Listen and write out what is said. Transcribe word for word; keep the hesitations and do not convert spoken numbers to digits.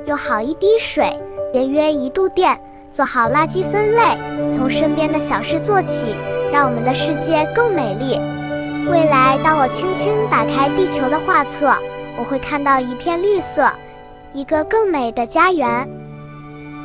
用好一滴水，节约一度电，做好垃圾分类，从身边的小事做起，让我们的世界更美丽。未来，当我轻轻打开地球的画册，我会看到一片绿色，一个更美的家园。